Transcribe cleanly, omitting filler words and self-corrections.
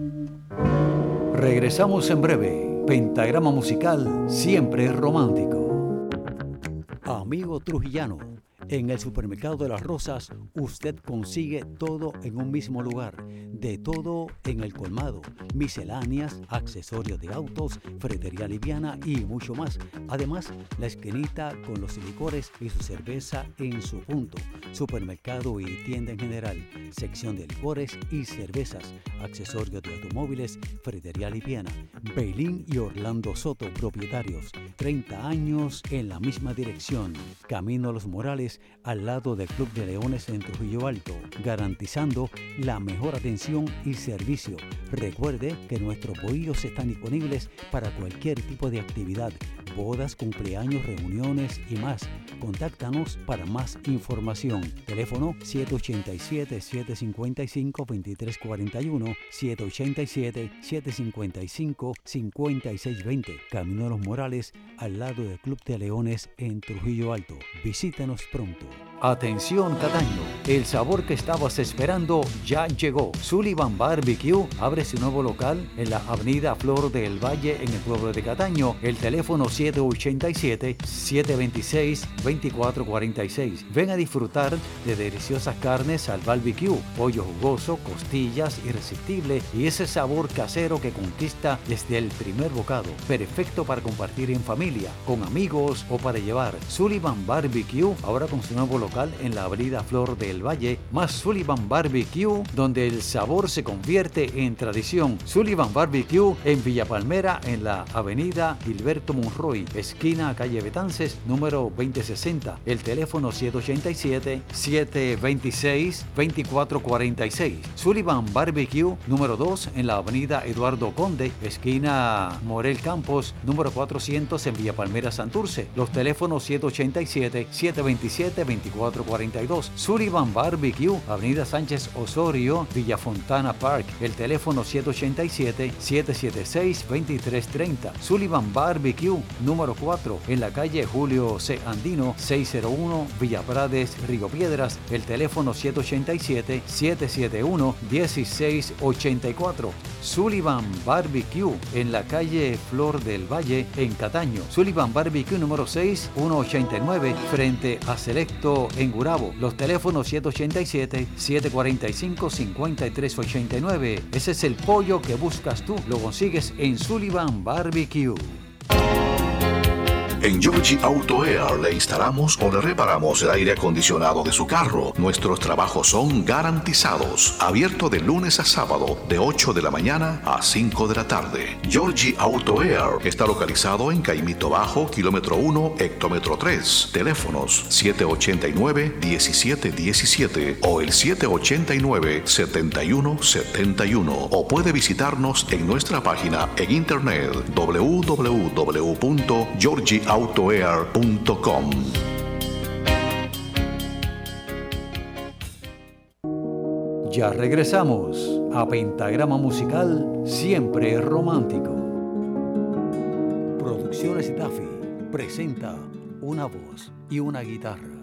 Regresamos en breve. Pentagrama musical siempre es romántico. Amigo trujillano, en el supermercado de las Rosas usted consigue todo en un mismo lugar. De todo en el colmado, misceláneas, accesorios de autos, ferretería liviana y mucho más. Además, la esquinita con los licores y su cerveza en su punto. Supermercado y tienda en general, sección de licores y cervezas, accesorios de automóviles, ferretería liviana. Beilín y Orlando Soto, propietarios. 30 años en la misma dirección. Camino Los Morales, al lado del Club de Leones en Trujillo Alto, garantizando la mejor atención y servicio. Recuerde que nuestros bohíos están disponibles para cualquier tipo de actividad, bodas, cumpleaños, reuniones y más. Contáctanos para más información. Teléfono 787-755-2341, 787-755-5620. Camino de los Morales, al lado del Club de Leones en Trujillo Alto. Visítenos pronto. Atención Cataño, el sabor que estabas esperando ya llegó. Sullivan Barbecue abre su nuevo local en la avenida Flor del Valle en el pueblo de Cataño. El teléfono 787-726-2446. Ven a disfrutar de deliciosas carnes al barbecue, pollo jugoso, costillas irresistible y ese sabor casero que conquista desde el primer bocado. Perfecto para compartir en familia, con amigos o para llevar. Sullivan Barbecue ahora con su nuevo local en la avenida Flor del Valle, más Sullivan Barbecue, donde el sabor se convierte en tradición. Sullivan Barbecue en Villa Palmera, en la avenida Gilberto Monroy, esquina calle Betances, número 2060. El teléfono 787-726-2446. Sullivan Barbecue, número 2, en la avenida Eduardo Conde, esquina Morel Campos, número 400 en Villa Palmera, Santurce. Los teléfonos 787-727-2442. Sullivan Barbecue, avenida Sánchez Osorio, Villa Fontana Park. El teléfono 787-776-2330. Sullivan Barbecue, número 4, en la calle Julio C. Andino, 601, Villa Prades, Río Piedras. El teléfono 787-771-1684. Sullivan Barbecue, en la calle Flor del Valle, en Cataño. Sullivan Barbecue, número 6, 189, frente a Selecto en Gurabo. Los teléfonos 787-745-5389. Ese es el pollo que buscas tú. Lo consigues en Sullivan Barbecue. En Georgie Auto Air le instalamos o le reparamos el aire acondicionado de su carro. Nuestros trabajos son garantizados. Abierto de lunes a sábado, de 8 de la mañana a 5 de la tarde. Georgie Auto Air está localizado en Caimito Bajo, kilómetro 1, hectómetro 3. Teléfonos 789-1717 o el 789-7171. O puede visitarnos en nuestra página en internet www.georgieautoair.com. Ya regresamos a Pentagrama Musical Siempre Romántico. Producciones Daffy presenta una voz y una guitarra.